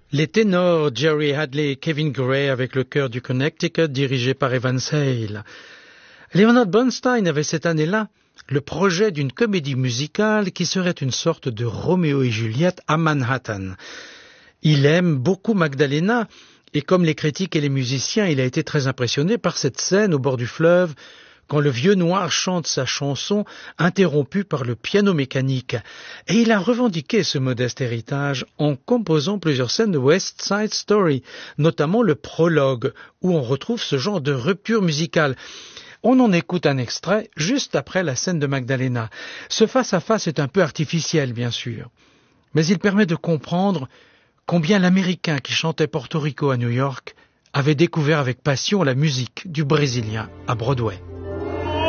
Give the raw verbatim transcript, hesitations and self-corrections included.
Les ténors Jerry Hadley et Kevin Gray avec le chœur du Connecticut dirigé par Evans Hale. Leonard Bernstein avait cette année-là le projet d'une comédie musicale qui serait une sorte de Roméo et Juliette à Manhattan. Il aime beaucoup Magdalena et comme les critiques et les musiciens, il a été très impressionné par cette scène au bord du fleuve quand le vieux noir chante sa chanson interrompue par le piano mécanique. Et il a revendiqué ce modeste héritage en composant plusieurs scènes de West Side Story, notamment le prologue, où on retrouve ce genre de rupture musicale. On en écoute un extrait juste après la scène de Magdalena. Ce face-à-face est un peu artificiel, bien sûr, mais il permet de comprendre combien l'Américain qui chantait Porto Rico à New York avait découvert avec passion la musique du Brésilien à Broadway.